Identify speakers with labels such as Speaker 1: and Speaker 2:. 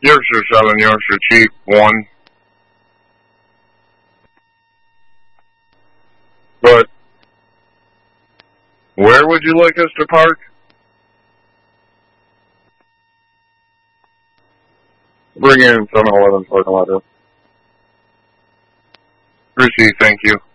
Speaker 1: Yorkshire 7, Yorkshire Chief 1. But where would you like us to park? Bring in 7-Eleven parking lot. Receive, thank you.